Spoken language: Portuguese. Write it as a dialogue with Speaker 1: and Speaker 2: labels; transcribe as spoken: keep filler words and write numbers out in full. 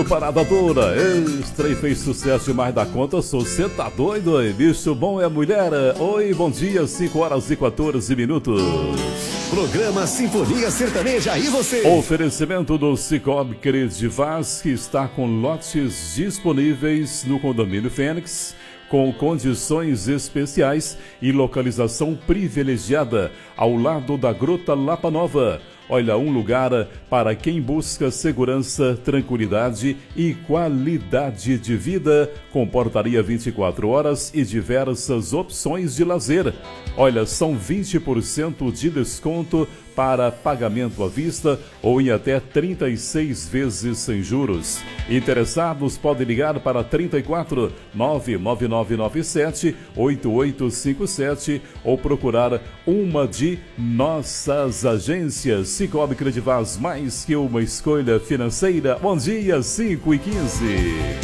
Speaker 1: Parada dura, extra e fez sucesso demais da conta. Sou cê tá doido, hein? Bicho bom é mulher. Oi, bom dia, cinco horas e quatorze minutos.
Speaker 2: Programa Sinfonia Sertaneja e você.
Speaker 1: Oferecimento do Cicobi Credivaz, que está com lotes disponíveis no condomínio Fênix, com condições especiais e localização privilegiada, ao lado da Gruta Lapa Nova. Olha, um lugar para quem busca segurança, tranquilidade e qualidade de vida, com portaria vinte e quatro horas e diversas opções de lazer. Olha, são vinte por cento de desconto para pagamento à vista ou em até trinta e seis vezes sem juros. Interessados podem ligar para trinta e quatro, nove nove nove nove sete, oito oito cinco sete ou procurar uma de nossas agências. Cicobi Credivaz, mais que uma escolha financeira. Bom dia, cinco e quinze.